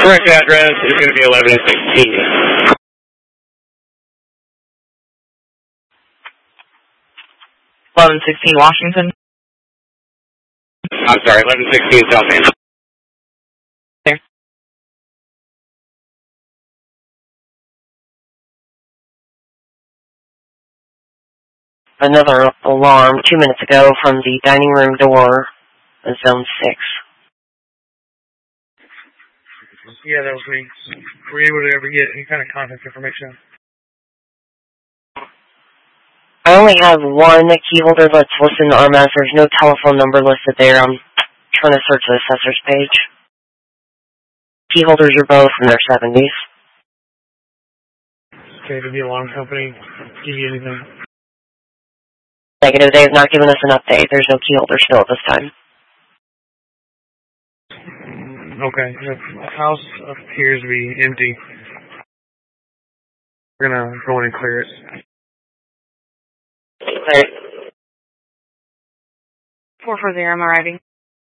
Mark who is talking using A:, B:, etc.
A: Correct address is going to be 1116.
B: 1116 Washington.
A: I'm sorry, 1116 South End.
B: There.
C: Another alarm 2 minutes ago from the dining room door of Zone 6.
D: Yeah, that was me. Were you able to ever get any kind of contact information?
C: I only have one key holder that's listed in the RMS. There's no telephone number listed there. I'm trying to search the assessor's page. Key holders are both in their 70s.
D: Okay, did the alarm company give you anything?
C: Negative, they have not given us an update. There's no key holder still at this time.
D: Okay, the house appears to be empty. We're going to go in and clear it.
C: Alright.
B: 440, I'm arriving.